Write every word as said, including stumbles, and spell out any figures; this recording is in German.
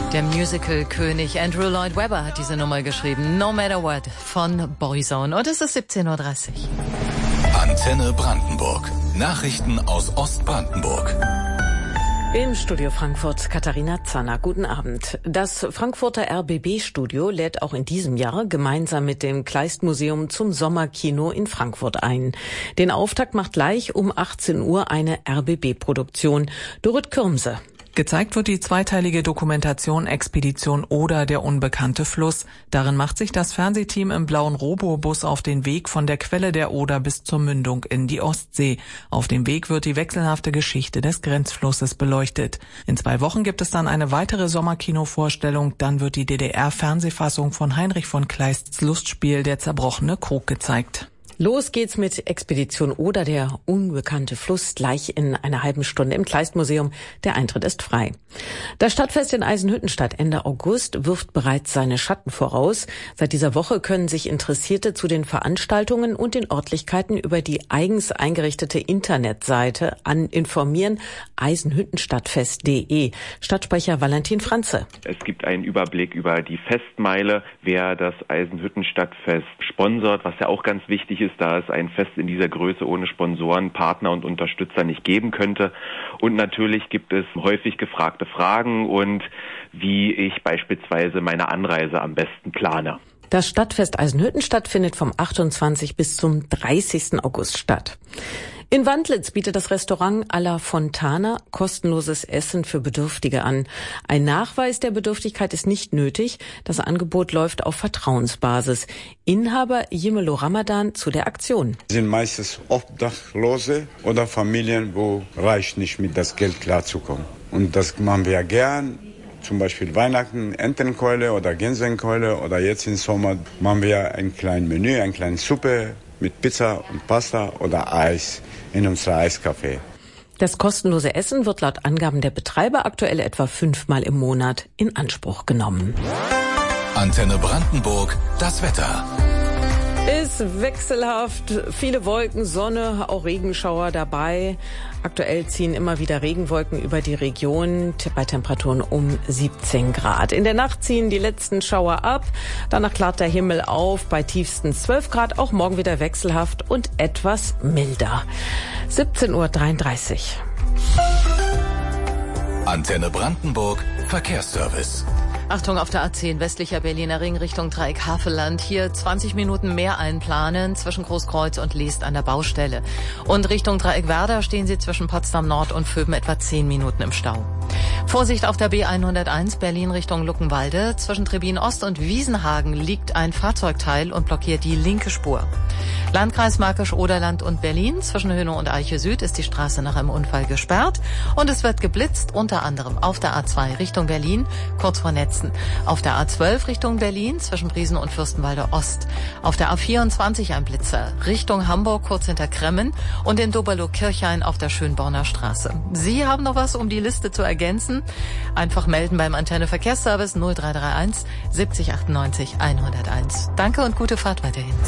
Der Musical-König Andrew Lloyd Webber hat diese Nummer geschrieben. No Matter What von Boyzone. Und es ist siebzehn Uhr dreißig. Antenne Brandenburg. Nachrichten aus Ostbrandenburg. Im Studio Frankfurt Katharina Zanner. Guten Abend. Das Frankfurter R B B-Studio lädt auch in diesem Jahr gemeinsam mit dem Kleist-Museum zum Sommerkino in Frankfurt ein. Den Auftakt macht gleich um achtzehn Uhr eine R B B-Produktion. Dorit Kürmse. Gezeigt wird die zweiteilige Dokumentation Expedition Oder, der unbekannte Fluss. Darin macht sich das Fernsehteam im blauen Robobus auf den Weg von der Quelle der Oder bis zur Mündung in die Ostsee. Auf dem Weg wird die wechselhafte Geschichte des Grenzflusses beleuchtet. In zwei Wochen gibt es dann eine weitere Sommerkinovorstellung. Dann wird die D D R-Fernsehfassung von Heinrich von Kleists Lustspiel Der zerbrochene Krug gezeigt. Los geht's mit Expedition Oder, der unbekannte Fluss, gleich in einer halben Stunde im Kleist-Museum. Der Eintritt ist frei. Das Stadtfest in Eisenhüttenstadt Ende August wirft bereits seine Schatten voraus. Seit dieser Woche können sich Interessierte zu den Veranstaltungen und den Örtlichkeiten über die eigens eingerichtete Internetseite an informieren, eisenhüttenstadtfest punkt de. Stadtsprecher Valentin Franze. Es gibt einen Überblick über die Festmeile, wer das Eisenhüttenstadtfest sponsort, was ja auch ganz wichtig ist, da es ein Fest in dieser Größe ohne Sponsoren, Partner und Unterstützer nicht geben könnte. Und natürlich gibt es häufig gefragte Fragen und wie ich beispielsweise meine Anreise am besten plane. Das Stadtfest Eisenhüttenstadt findet vom achtundzwanzigsten bis zum dreißigsten August statt. In Wandlitz bietet das Restaurant Alla Fontana kostenloses Essen für Bedürftige an. Ein Nachweis der Bedürftigkeit ist nicht nötig. Das Angebot läuft auf Vertrauensbasis. Inhaber Jimelo Ramadan zu der Aktion. Es sind meistens Obdachlose oder Familien, wo reicht nicht mit das Geld klarzukommen. Und das machen wir gern. Zum Beispiel Weihnachten, Entenkeule oder Gänsekeule oder jetzt im Sommer machen wir ein kleines Menü, eine kleine Suppe mit Pizza und Pasta oder Eis in unser Eiscafé. Das kostenlose Essen wird laut Angaben der Betreiber aktuell etwa fünfmal im Monat in Anspruch genommen. Antenne Brandenburg, das Wetter. Ist wechselhaft, viele Wolken, Sonne, auch Regenschauer dabei. Aktuell ziehen immer wieder Regenwolken über die Region bei Temperaturen um siebzehn Grad. In der Nacht ziehen die letzten Schauer ab, danach klart der Himmel auf bei tiefstens zwölf Grad, auch morgen wieder wechselhaft und etwas milder. siebzehn Uhr dreiunddreißig. Antenne Brandenburg, Verkehrsservice. Achtung auf der A zehn, westlicher Berliner Ring Richtung Dreieck Havelland. Hier zwanzig Minuten mehr einplanen zwischen Großkreuz und Leest an der Baustelle. Und Richtung Dreieck Werder stehen Sie zwischen Potsdam Nord und Vöben etwa zehn Minuten im Stau. Vorsicht auf der B hunderteins, Berlin Richtung Luckenwalde. Zwischen Trebin Ost und Wiesenhagen liegt ein Fahrzeugteil und blockiert die linke Spur. Landkreis Märkisch-Oderland und Berlin. Zwischen Hönow und Eiche Süd ist die Straße nach einem Unfall gesperrt. Und es wird geblitzt, unter anderem auf der A zwei Richtung Berlin, kurz vor Netzen. Auf der A zwölf Richtung Berlin, zwischen Briesen und Fürstenwalde Ost. Auf der A vierundzwanzig ein Blitzer, Richtung Hamburg, kurz hinter Kremmen. Und in Doberloh-Kirchhain auf der Schönborner Straße. Sie haben noch was, um die Liste zu ergänzen? Einfach melden beim Antenne Verkehrsservice null drei drei eins siebzig achtundneunzig hunderteins. Danke und gute Fahrt weiterhin.